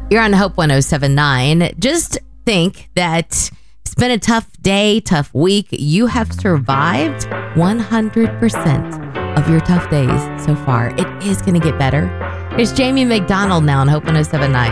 You're on Hope 1079. Just think that it's been a tough day, tough week. You have survived 100% of your tough days so far. It is going to get better. Here's Jamie McDonald now on Hope 1079.